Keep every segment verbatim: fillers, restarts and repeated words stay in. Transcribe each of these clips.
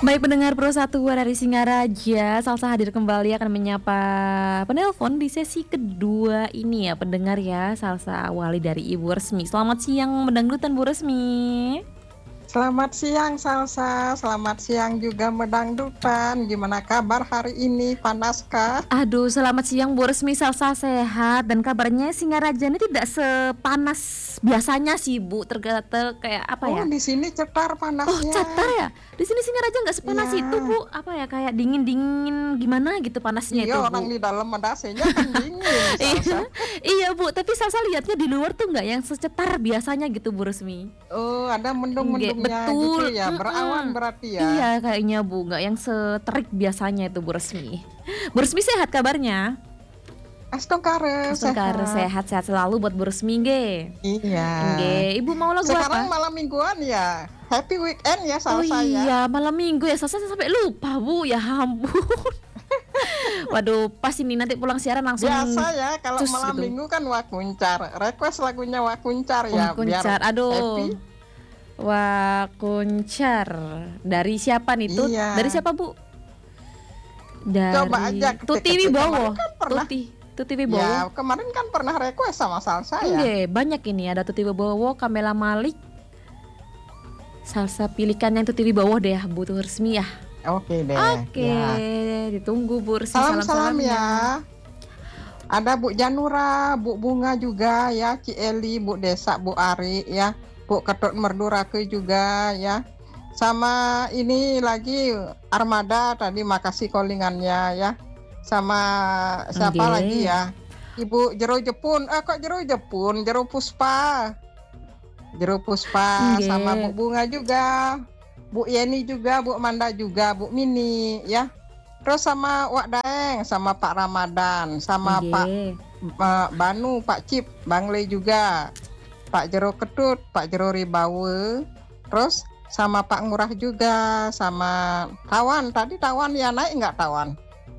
Baik pendengar Pro satu dari Singaraja, Salsa hadir kembali akan menyapa penelpon di sesi kedua ini ya pendengar ya. Salsa awali dari Ibu Resmi. Selamat siang mendangdutan Bu Resmi. Selamat siang Salsa, selamat siang juga Medangdutan. Gimana kabar hari ini, panaskah? Aduh, selamat siang Bu Resmi, Salsa sehat. Dan kabarnya Singaraja ini tidak sepanas biasanya sih Bu. Tergata kayak apa ya? Oh, di sini cetar panasnya. Oh, cetar ya? Di sini Singaraja nggak sepanas Iya. itu Bu. Apa ya, kayak dingin-dingin gimana gitu panasnya itu Iya, Bu. orang di dalam ada A C-nya kan dingin Salsa. Iya Bu, tapi Salsa lihatnya di luar tuh nggak yang secetar biasanya gitu Bu Resmi. Oh, ada Nggak, mendung-mendungnya betul. gitu ya, berawan Mm-mm. berarti ya. Iya kayaknya Bu, nggak yang seterik biasanya itu Bu Resmi. Bu Resmi sehat kabarnya? Astongkare, Astagfirullah, sehat. sehat-sehat selalu buat Bu Resmi nge. Iya. Nge, Ibu mau lagu Sekarang apa? malam mingguan ya. Happy weekend ya Oh Salsa ya. iya, malam minggu ya, Salsa sampai lupa Bu, ya ampun. Waduh, pas ini nanti pulang siaran langsung Biasa ya, kalau cus malam gitu. minggu kan Wakuncar. Request lagunya Wakuncar ya, Wakuncar, biar aduh. happy. Wakuncar. Dari siapa nih? Tut? Iya. Dari siapa Bu? Dari Coba aja Tuti ketik-ketik. Wibowo. Kemarin kan pernah. Tuti, Tuti Wibowo. Ya, kemarin kan pernah request sama Salsa ya. Iya, banyak ini. Ada Tuti Wibowo, Kamela Malik. Salsa pilihkan yang Tuti Wibowo deh, Bu Resmi ya. Oke deh. Oke, Ya. ditunggu Bu Resmi Salam-salam salam-salamnya. ya. Ada Bu Janura, Bu Bunga juga ya, Ci Eli, Bu Desa, Bu Ari ya, Bu Ketut Merdurake juga ya. Sama ini lagi Armada tadi, makasih callingannya ya. Sama siapa Nggih. lagi ya? Ibu Jero Jepun, eh kok Jero Jepun, Jero Puspa. Jero Puspa Nggih. sama Bu Bunga juga. Bu Yeni juga, Bu Manda juga, Bu Mini ya. Terus sama Wak Daeng, sama Pak Ramadan, sama Nggih. Pak uh, Banu, Pak Cip, Bang Le juga, Pak Jero Ketut, Pak Jero Ribawe, terus sama Pak Ngurah juga, sama Tawan. Tadi Tawan ya naik nggak Tawan?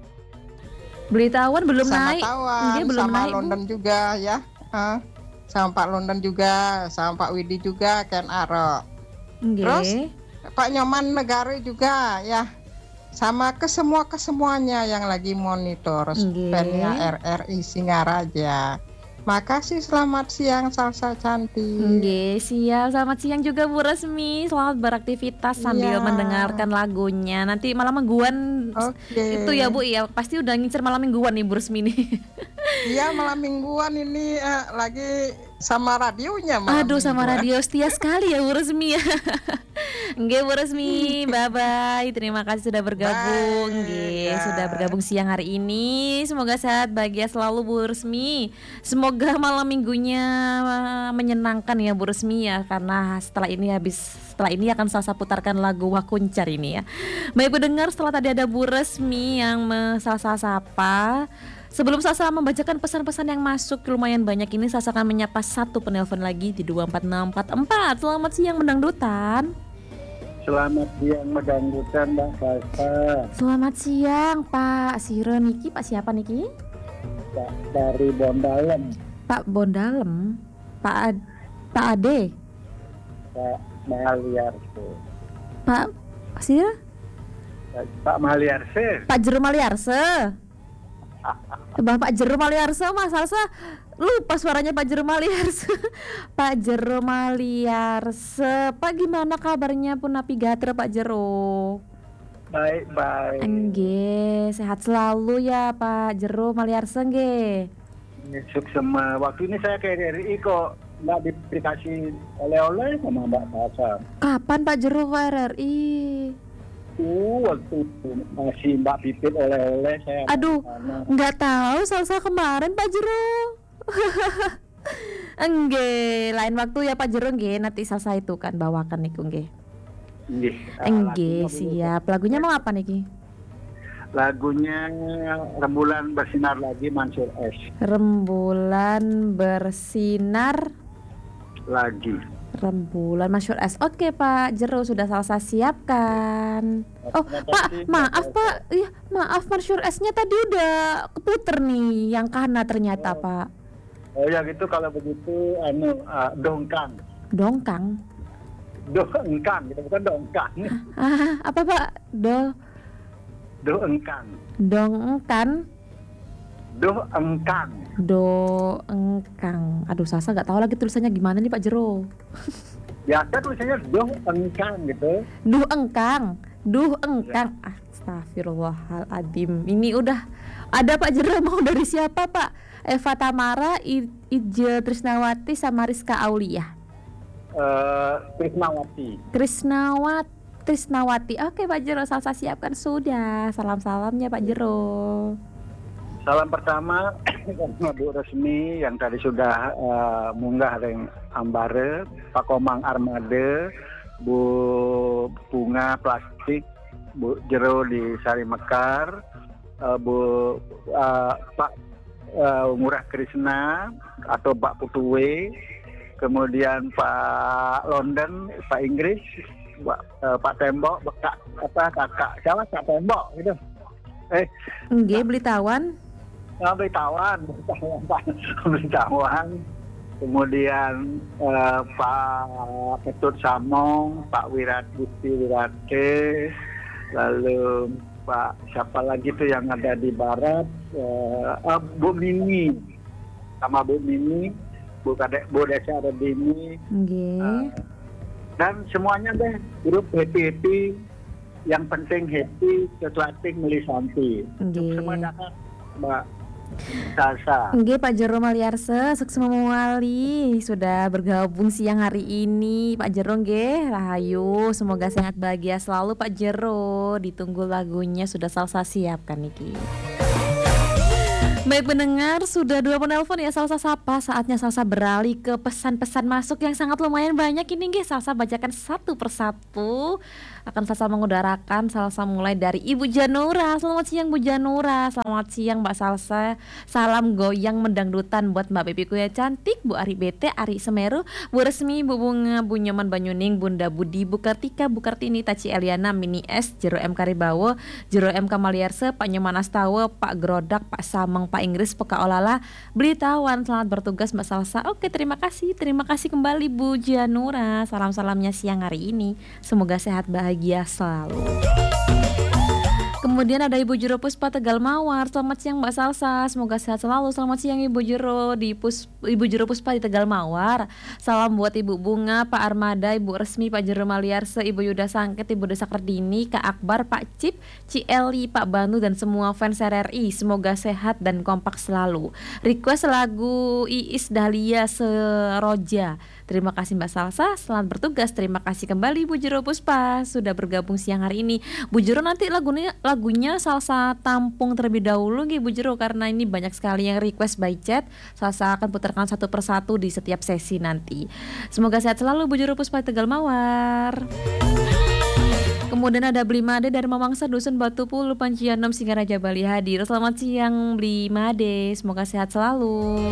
Beli tawon belum Sama naik. Tawan, Nggih, belum sama naik, Bu. London juga ya. Uh, sama Pak London juga, sama Pak Widi juga, Ken Aro. Nggih. Terus Pak Nyoman Negari juga ya. Sama ke semua ke semuanya yang lagi monitor Nggih. fan-nya R R I Singaraja. Makasih, selamat siang Salsa cantik. Nggih, siap. Selamat siang juga Bu Resmi. Selamat beraktivitas sambil Iya. mendengarkan lagunya. Nanti malam mingguan Oke. itu ya Bu ya. Pasti udah ngincer malam mingguan nih Bu Resmi nih. Iya, malam mingguan ini eh, lagi sama radionya malam Aduh, sama mingguan. radio setia sekali ya Bu Resmi ya. Nggih Bu Resmi, bye bye. Terima kasih sudah bergabung. Bye, Nggih, ya. sudah bergabung siang hari ini. Semoga sehat, bahagia selalu Bu Resmi. Semoga malam minggunya uh, menyenangkan ya Bu Resmi ya, karena setelah ini habis setelah ini akan Salsa putarkan lagu Wakuncar ini ya. Baik pendengar, setelah tadi ada Bu Resmi yang Salsa sapa. Sebelum Salsa membacakan pesan-pesan yang masuk lumayan banyak ini, Salsa akan menyapa satu penelpon lagi di dua empat enam empat empat. Selamat siang mendangdutan. Selamat siang Medangdutan Mbak Salsa. Selamat siang Pak Siro Niki. Pak siapa Niki? Pak dari Bondalem. Pak Bondalem. Pak Ad, Pak Ade. Pak Maliarse. Pak Siro. Pak Maliarse. Pak Jero Maliarse. Bapak Jero Maliarse Mas Salsa lupa suaranya Pak Jero Maliarse. Pak Jero Maliarse. Pak gimana kabarnya pun navigator Pak Jero? Baik baik. Nggih, sehat selalu ya Pak Jero Maliarse nggih. Suksema. Waktu ini saya ke R R I kok nggak dikasih oleh-oleh sama Mbak Salsa. Kapan Pak Jero ke R R I? Uh, waktu itu masih Mbak Pipit oleh-oleh saya. Aduh, mana. nggak tahu Salsa kemarin Pak Jero. Enggak, lain waktu ya Pak Jero nggih, nanti Salsa itu kan bawakan niku nggih. Nggih. Ah, Enggih, lagunya dulu. siap. Lagunya mau apa niki? Lagunya Rembulan Bersinar Lagi Mansur S. Rembulan bersinar Lagi. rembulan Masyur S. Oke Pak Jero, sudah Salsa siapkan. Oh Terima Pak, kasih, maaf Mbak Pak, iya maaf Masyur S-nya tadi udah keputer nih, yang kana ternyata Oh. Pak. Oh ya gitu, kalau begitu anu uh, dongkang. Dongkang. Duh engkang gitu, bukan do engkang. Ah, apa Pak? Do Duh engkang. dongkan Duh engkang. do engkang. Aduh, Salsa nggak tahu lagi tulisannya gimana nih Pak Jero. Biasa tulisannya duh engkang gitu. Duh engkang, duh engkang. Astagfirullahaladzim. Ini udah ada Pak Jero mau dari siapa Pak? Eva Tamara, I- Ije Trisnawati sama Rizka Aulia. Eh, Krisnawati. Krisnawati, Trisnawati. Oke Pak Jero, Salsa siapkan sudah. Salam-salamnya Pak Jero. Salam pertama karena Bu Resmi yang tadi sudah uh, munggah ring Ambare, Pak Komang Armade, Bu Bunga Plastik, Bu Jero di Sari Mekar, uh, Bu uh, Pak uh, Ngurah Krishna atau Pak Putuwe, kemudian Pak London, Pak Inggris, Pak, uh, Pak Tembok, Kak apa kakak siapa Kak Tembok gitu. Eh, Nggih, beli tawan. Nah, Beritahuan, beritahuan, kemudian eh, Pak Ketut Samong, Pak Wirat Gusti Wirate, lalu Pak siapa lagi tuh yang ada di barat, eh, ah, Bu Mini, sama Bu Mini, Bu Kadek, Bu Desa Redini, Nggih. dan semuanya deh grup happy happy, yang penting happy, sesuatu melisanti. Nggih. Semua dapat Mbak Salsa. Nggih Pak Jero Maliarse, sukses memulai sudah bergabung siang hari ini Pak Jero nggih. Rahayu, semoga sehat bahagia selalu Pak Jero. Ditunggu lagunya sudah Salsa siapkan niki. Baik pendengar, sudah dua penelpon ya Salsa sapa. Saatnya Salsa beralih ke pesan-pesan masuk yang sangat lumayan banyak ini nggih. Salsa bacakan satu persatu. Akan Salsa mengudarakan. Salsa mulai dari Ibu Janura. Selamat siang Bu Janura. Selamat siang Mbak Salsa. Salam goyang mendangdutan buat Mbak Bebiku ya cantik, Bu Ari B T, Ari Semeru, Bu Resmi, Bu Bunga, Bu Nyoman Banyuning, Bunda Budi, Bu Kartika, Bu Kartini, Taci Eliana, Mini S, Jero M Karibawo, Jero M Kamaliarse, Pak Nyoman Astawa, Pak Grodak, Pak Sameng, Pak Inggris, Peka Olala, Belitawan. Selamat bertugas Mbak Salsa. Oke, terima kasih. Terima kasih kembali Bu Janura. Salam-salamnya siang hari ini. Semoga sehat bahagia selalu. Kemudian ada Ibu Jero Puspa Tegal Mawar. Selamat siang Mbak Salsa, semoga sehat selalu. Selamat siang Ibu Jero di Pus, Ibu Jero Puspa di Tegal Mawar. Salam buat Ibu Bunga, Pak Armada, Ibu Resmi, Pak Jero Maliarse, Ibu Yuda Sangket, Ibu Desa Kardini, Kak Akbar, Pak Cip, Ci Eli, Pak Banu dan semua fans R R I. Semoga sehat dan kompak selalu. Request lagu Iis Dahlia Seroja. Terima kasih Mbak Salsa, selamat bertugas. Terima kasih kembali Bu Jero Puspa sudah bergabung siang hari ini. Bu Jero nanti lagunya lagunya Salsa tampung terlebih dahulu nih Bu Jero, karena ini banyak sekali yang request by chat. Salsa akan putarkan satu persatu di setiap sesi nanti. Semoga sehat selalu Bu Jero Puspa Tegal Mawar. Kemudian ada Blimade dari Mamangsa Dusun Batu Pulu Pancianom Singaraja Bali hadir. Selamat siang Blimade, semoga sehat selalu.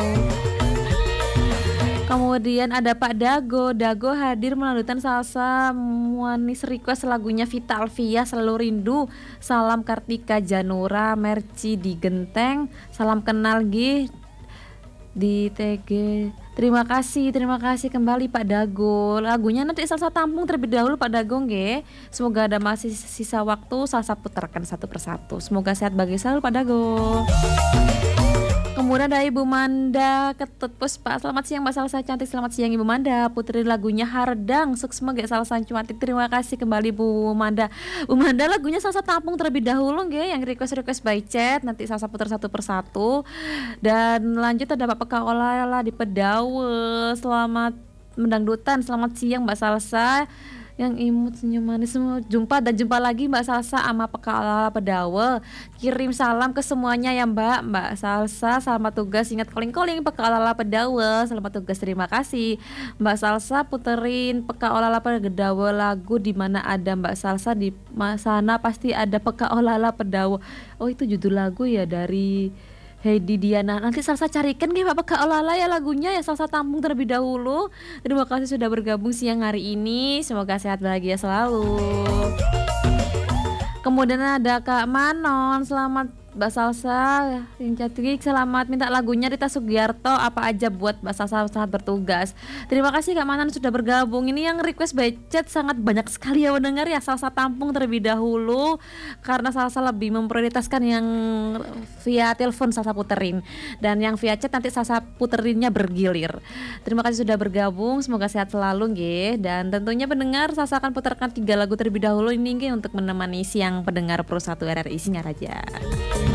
Kemudian ada Pak Dago. Dago hadir melanjutkan Salsa Muanis request lagunya Vita Alvia Selalu Rindu. Salam Kartika Janura Merci di Genteng. Salam kenal G di T G. Terima kasih, terima kasih kembali Pak Dago. Lagunya nanti Salsa tampung terlebih dahulu Pak Dago nggih. Semoga ada masih sisa waktu, Salsa putarkan satu persatu. Semoga sehat bagi selalu Pak Dago. Kemudian ada Ibu Manda Ketut Puspa. Selamat siang Mbak Salsa cantik. Selamat siang Ibu Manda. Putri lagunya Hardang. Sukses semoga Salsa cantik. Terima kasih kembali Bu Manda. Bu Manda lagunya Salsa tampung terlebih dahulu nggih, yang request-request by chat. Nanti Salsa putar satu persatu. Dan lanjut ada Bapak Kaolala di Pedawe. Selamat mendangdutan. Selamat siang Mbak Salsa. Yang imut senyum manis semua. Jumpa dan jumpa lagi Mbak Salsa sama Pekala Pedawe. Kirim salam ke semuanya ya Mbak. Mbak Salsa selamat tugas, ingat calling-calling Pekala Pedawe. Selamat tugas, terima kasih Mbak Salsa. Puterin Pekala Pedawe lagu di mana ada Mbak Salsa di sana pasti ada Pekala Pedawe. Oh itu judul lagu ya dari Heidi Diana. Nanti Salsa carikan nggih Bapak Kak Olala ya lagunya ya. Salsa tampung terlebih dahulu. Terima kasih sudah bergabung siang hari ini. Semoga sehat bahagia selalu. Kemudian ada Kak Manon. Selamat Mbak Salsa yang cantik, selamat minta lagunya Rita Sugiarto apa aja buat Mbak Salsa saat bertugas. Terima kasih Kak Manan sudah bergabung. Ini yang request by chat sangat banyak sekali ya mendengar ya. Salsa tampung terlebih dahulu karena Salsa lebih memprioritaskan yang via telepon Salsa puterin, dan yang via chat nanti Salsa puterinnya bergilir. Terima kasih sudah bergabung, semoga sehat selalu nggih. Dan tentunya pendengar Salsa akan putarkan tiga lagu terlebih dahulu ini nggih untuk menemani siang pendengar Pro satu R R I Singaraja.